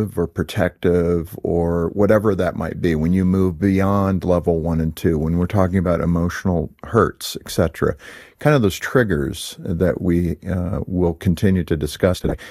or protective or whatever that might be, when you move beyond level 1 and 2, when we're talking about emotional hurts, etc., kind of those triggers that we will continue to discuss today.